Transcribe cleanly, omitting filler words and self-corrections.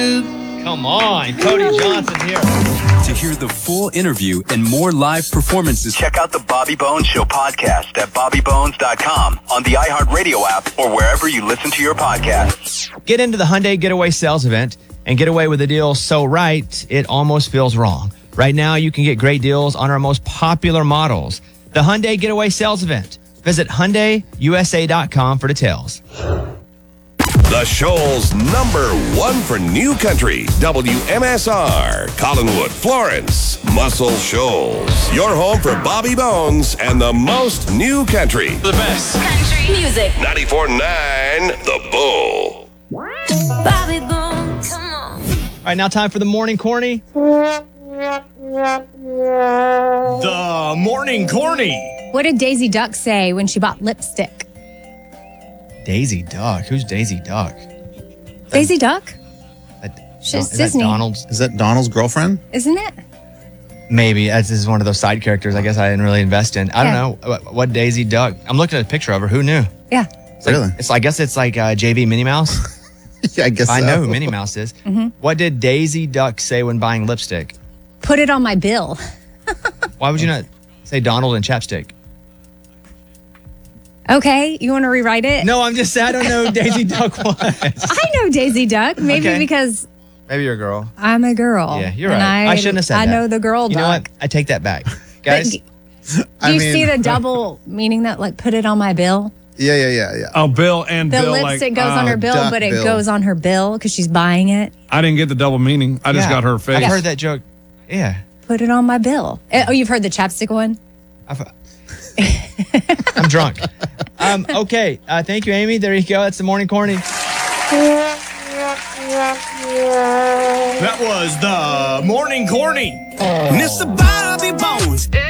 Come on, Cody Johnson here. To hear the full interview and more live performances, check out the Bobby Bones Show podcast at bobbybones.com, on the iHeartRadio app, or wherever you listen to your podcasts. Get into the Hyundai Getaway Sales Event and get away with a deal so right, it almost feels wrong. Right now, you can get great deals on our most popular models. The Hyundai Getaway Sales Event. Visit HyundaiUSA.com for details. The Shoals #1 for New Country, WMSR, Collinwood, Florence, Muscle Shoals. Your home for Bobby Bones and the most new country. The best country music. 94.9 The Bull. Bobby Bones, come on. All right, now time for the Morning Corny. The Morning Corny. What did Daisy Duck say when she bought lipstick? Daisy Duck. Who's Daisy Duck? Daisy Duck? Is Disney. that Donald's? Is that Donald's girlfriend? Isn't it? Maybe. This is one of those side characters I guess I didn't really invest in. I don't know. What Daisy Duck? I'm looking at a picture of her. Who knew? Yeah. Really? I guess it's like JV Minnie Mouse. Yeah, I guess I so. know who Minnie Mouse is. Mm-hmm. What did Daisy Duck say when buying lipstick? Put it on my bill. Why would you not say Donald and chapstick? Okay, you want to rewrite it? No, I'm just saying I don't know who Daisy Duck was. I know Daisy Duck. Maybe Okay. because Maybe you're a girl. I'm a girl. Yeah, you're and right. I shouldn't have said that. I know the girl You know duck. what? I take that back. Guys, Do you see the double meaning that, like, put it on my bill? Yeah. Oh, bill and The bill. lipstick goes on her bill, duck but it bill. goes on her bill because she's buying it. I didn't get the double meaning. I just yeah, got her face. I've heard that joke. Yeah. Put it on my bill. Oh, you've heard the chapstick one? I'm drunk. Okay. Thank you, Amy. There you go. That's the Morning Corny. That was the Morning Corny. Mr. Bobby Bones.